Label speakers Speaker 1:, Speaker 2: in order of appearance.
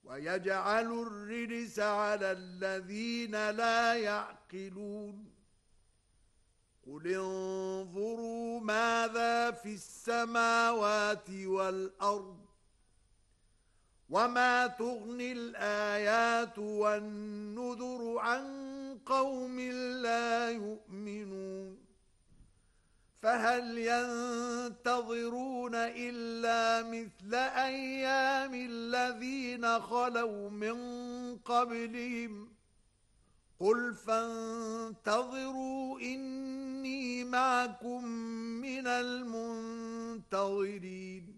Speaker 1: ويجعل الرجس على الذين لا يعقلون قل انظروا ماذا في السماوات والأرض وما تغني الآيات والنذر عن قوم لا يؤمنون فهل ينتظرون إلا مثل أيام الذين خلوا من قبلهم قل فانتظروا إني معكم من المنتظرين